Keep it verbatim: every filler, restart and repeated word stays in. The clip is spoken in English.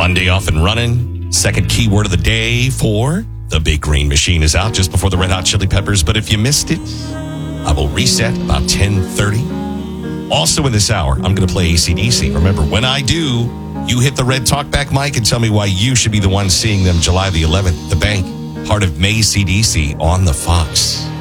Monday off and running. Second keyword of the day for The Big Green Machine is out just before the Red Hot Chili Peppers. But if you missed it, I will reset about ten thirty. Also in this hour, I'm going to play A C D C. Remember, when I do, you hit the red talkback mic and tell me why you should be the one seeing them July the eleventh at the Bank. Part of May C D C on the Fox.